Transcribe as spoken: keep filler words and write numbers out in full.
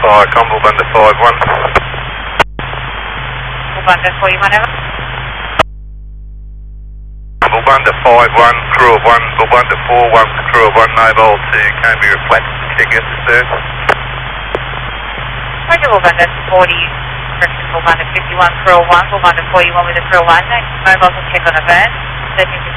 Fire, Combo Bunder five one. Bunder forty-one, over. Bunder five one, crew of one, Bunder four one, crew of one, mobile to Canberra Flats to check out the third. Roger, Bunder forty, correction, Bunder fifty-one, crew of one, Bunder forty-one with a crew of one, mobile to check on a van, searching for